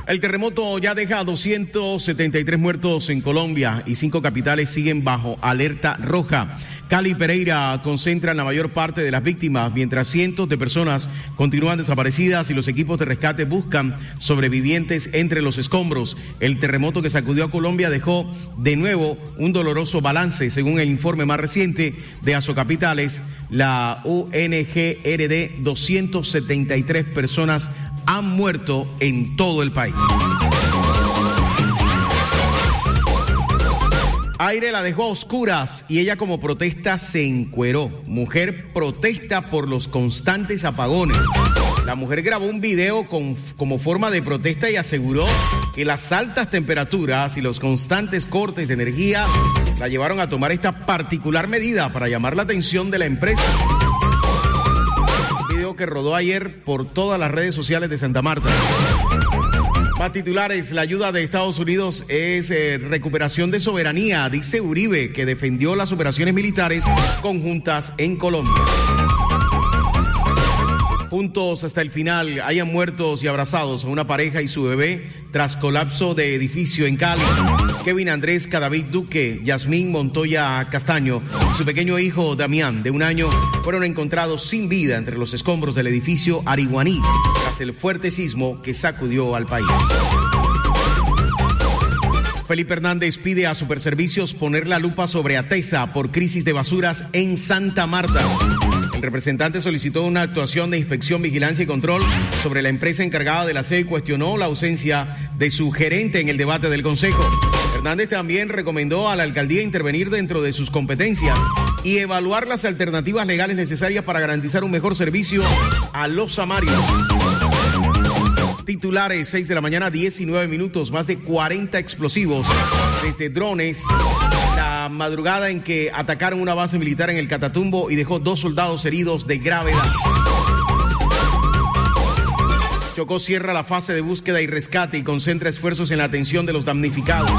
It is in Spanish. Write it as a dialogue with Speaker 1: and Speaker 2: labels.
Speaker 1: El terremoto ya deja 273 muertos en Colombia y 5 capitales siguen bajo alerta roja. Cali y Pereira concentran la mayor parte de las víctimas, mientras cientos de personas continúan desaparecidas y los equipos de rescate buscan sobrevivientes entre los escombros. El terremoto que sacudió a Colombia dejó de nuevo un doloroso balance. Según el informe más reciente de Asocapitales, la UNGRD, 273 personas han muerto en todo el país. Aire la dejó a oscuras y ella como protesta se encueró. Mujer protesta por los constantes apagones. La mujer grabó un video como forma de protesta y aseguró que las altas temperaturas y los constantes cortes de energía la llevaron a tomar esta particular medida para llamar la atención de la empresa. Un video que rodó ayer por todas las redes sociales de Santa Marta. Más titulares, la ayuda de Estados Unidos es recuperación de soberanía, dice Uribe, que defendió las operaciones militares conjuntas en Colombia. Juntos hasta el final, hayan muertos y abrazados a una pareja y su bebé tras colapso de edificio en Cali. Kevin Andrés Cadavid Duque, Yasmín Montoya Castaño y su pequeño hijo Damián, de 1 año, fueron encontrados sin vida entre los escombros del edificio Ariguaní tras el fuerte sismo que sacudió al país. Felipe Hernández pide a Superservicios poner la lupa sobre Atesa por crisis de basuras en Santa Marta. El representante solicitó una actuación de inspección, vigilancia y control sobre la empresa encargada del aseo y cuestionó la ausencia de su gerente en el debate del Consejo. Hernández también recomendó a la alcaldía intervenir dentro de sus competencias y evaluar las alternativas legales necesarias para garantizar un mejor servicio a los samarios. Titulares, 6 de la mañana, 19 minutos, más de 40 explosivos desde drones. La madrugada en que atacaron una base militar en el Catatumbo y dejó 2 soldados heridos de gravedad. Chocó cierra la fase de búsqueda y rescate y concentra esfuerzos en la atención de los damnificados.